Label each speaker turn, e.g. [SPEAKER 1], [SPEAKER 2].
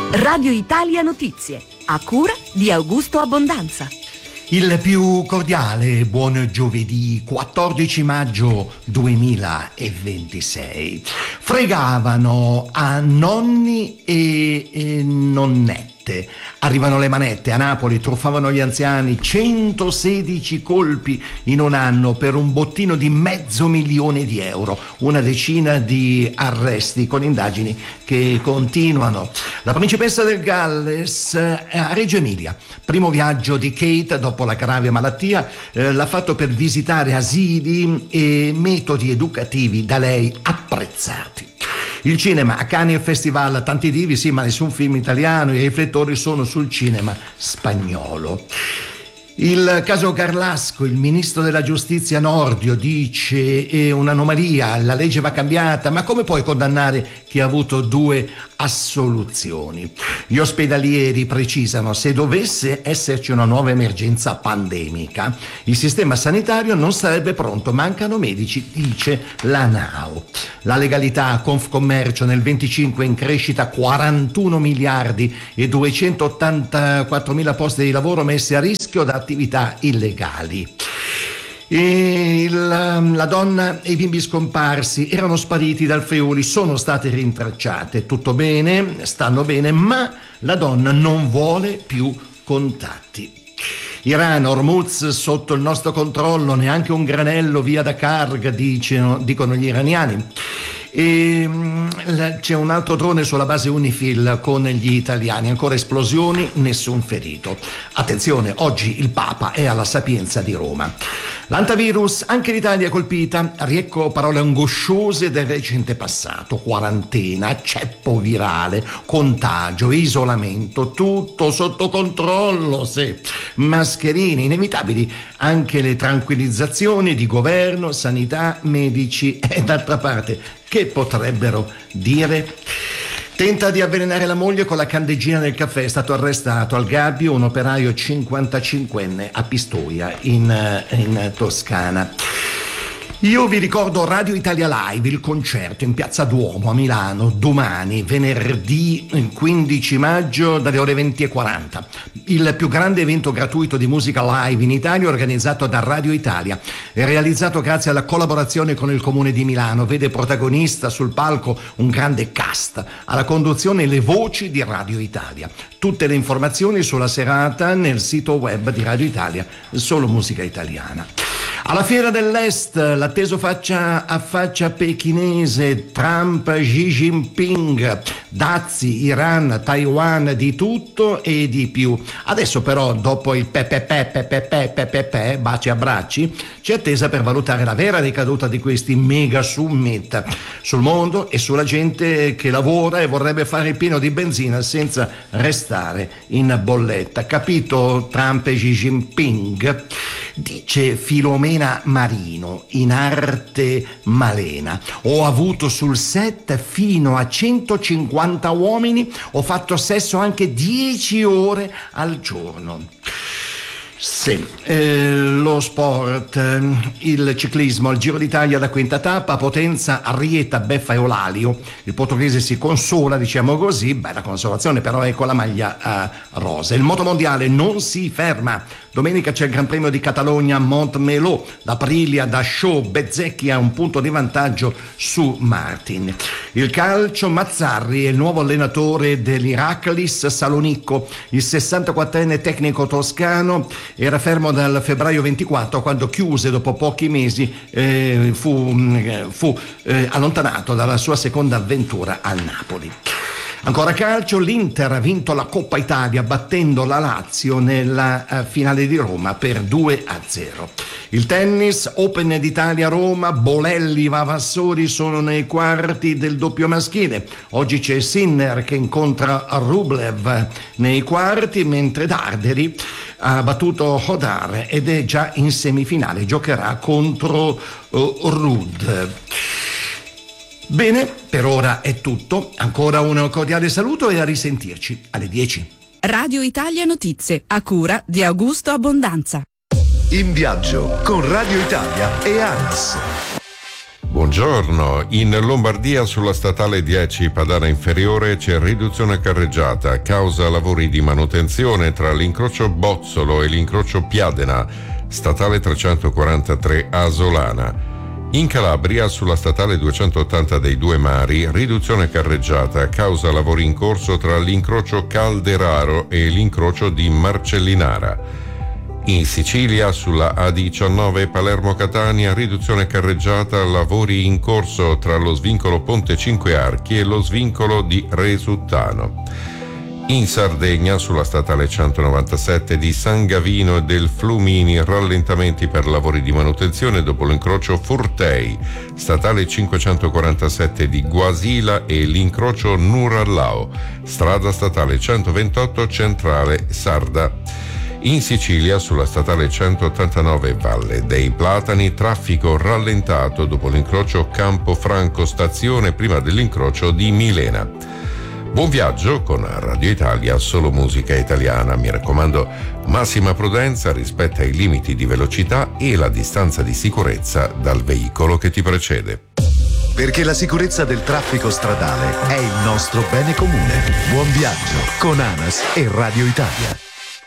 [SPEAKER 1] Radio Italia Notizie, a cura di Augusto Abbondanza.
[SPEAKER 2] Il più cordiale buon giovedì 14 maggio 2026. Fregavano a nonni e nonnette. Arrivano le manette a Napoli, truffavano gli anziani, 116 colpi in un anno per un bottino di €500.000, una decina di arresti con indagini che continuano. La principessa del Galles a Reggio Emilia, primo viaggio di Kate dopo la grave malattia, l'ha fatto per visitare asili e metodi educativi da lei apprezzati. Il cinema, a Cannes il Festival, tanti divi sì, ma nessun film italiano, i riflettori sono sul cinema spagnolo. Il caso Garlasco, il ministro della giustizia Nordio dice è un'anomalia, la legge va cambiata, ma come puoi condannare chi ha avuto 2 assoluzioni? Gli ospedalieri precisano: se dovesse esserci una nuova emergenza pandemica, il sistema sanitario non sarebbe pronto, mancano medici, dice l'ANAO. La legalità, Confcommercio nel 25 in crescita, 41 miliardi e 284.000 posti di lavoro messi a rischio da attività illegali. La donna e i bimbi scomparsi erano spariti dal Friuli, sono state rintracciate, tutto bene, stanno bene, ma la donna non vuole più contatti. Iran, Hormuz sotto il nostro controllo, neanche un granello via da Karg, dicono gli iraniani. E c'è un altro drone sulla base UNIFIL con gli italiani, ancora esplosioni, nessun ferito. Attenzione, oggi il Papa è alla Sapienza di Roma. L'antivirus, anche l'Italia è colpita, riecco parole angosciose del recente passato: quarantena, ceppo virale, contagio, isolamento, tutto sotto controllo, sì. Mascherine inevitabili, anche le tranquillizzazioni di governo, sanità, medici e d'altra parte che potrebbero dire? Tenta di avvelenare la moglie con la candeggina del caffè, è stato arrestato al Gabbio un operaio 55enne a Pistoia in Toscana. Io vi ricordo Radio Italia Live, il concerto in Piazza Duomo a Milano, domani, venerdì 15 maggio dalle ore 20:40. Il più grande evento gratuito di musica live in Italia organizzato da Radio Italia. È realizzato grazie alla collaborazione con il Comune di Milano. Vede protagonista sul palco un grande cast. Alla conduzione le voci di Radio Italia. Tutte le informazioni sulla serata nel sito web di Radio Italia, solo musica italiana. Alla Fiera dell'Est, l'atteso faccia a faccia pechinese, Trump, Xi Jinping, dazi, Iran, Taiwan, di tutto e di più. Adesso però, dopo il baci abbracci, c'è attesa per valutare la vera ricaduta di questi mega summit sul mondo e sulla gente che lavora e vorrebbe fare il pieno di benzina senza restare in bolletta. Capito Trump e Xi Jinping? Dice Filomena Marino in Arte Malena: ho avuto sul set fino a 150 uomini, ho fatto sesso anche 10 ore al giorno. Sì, lo sport, il ciclismo, il Giro d'Italia da quinta tappa, Potenza, Arrieta, Beffa e Olalio. Il portoghese si consola, diciamo così, bella consolazione, però è con la maglia rosa. Il motomondiale non si ferma. Domenica c'è il Gran Premio di Catalogna a Montmeló, l'Aprilia da Show, Bezzecchi ha un punto di vantaggio su Martin. Il calcio, Mazzarri è il nuovo allenatore dell'Iraklis Salonicco, il 64enne tecnico toscano era fermo dal febbraio 24 quando chiuse dopo pochi mesi, fu allontanato dalla sua seconda avventura al Napoli. Ancora calcio, l'Inter ha vinto la Coppa Italia battendo la Lazio nella finale di Roma per 2-0. Il tennis, Open d'Italia Roma, Bolelli, Vavassori sono nei quarti del doppio maschile. Oggi c'è Sinner che incontra Rublev nei quarti, mentre Darderi ha battuto Hodar ed è già in semifinale, giocherà contro Ruud. Bene, per ora è tutto. Ancora un cordiale saluto e a risentirci alle 10.
[SPEAKER 1] Radio Italia Notizie, a cura di Augusto Abbondanza.
[SPEAKER 3] In viaggio con Radio Italia e ANAS. Buongiorno, in Lombardia sulla statale 10 Padana Inferiore c'è riduzione carreggiata causa lavori di manutenzione tra l'incrocio Bozzolo e l'incrocio Piadena, statale 343 Asolana. In Calabria sulla statale 280 dei Due Mari riduzione carreggiata causa lavori in corso tra l'incrocio Calderaro e l'incrocio di Marcellinara. In Sicilia sulla A19 Palermo-Catania riduzione carreggiata, lavori in corso tra lo svincolo Ponte Cinque Archi e lo svincolo di Resuttano. In Sardegna sulla statale 197 di San Gavino e del Flumini rallentamenti per lavori di manutenzione dopo l'incrocio Furtei, statale 547 di Guasila e l'incrocio Nurallao, strada statale 128 centrale Sarda. In Sicilia sulla statale 189 Valle dei Platani traffico rallentato dopo l'incrocio Campofranco stazione prima dell'incrocio di Milena. Buon viaggio con Radio Italia, solo musica italiana. Mi raccomando, massima prudenza, rispetta i limiti di velocità e la distanza di sicurezza dal veicolo che ti precede.
[SPEAKER 4] Perché la sicurezza del traffico stradale è il nostro bene comune. Buon viaggio con ANAS e Radio Italia.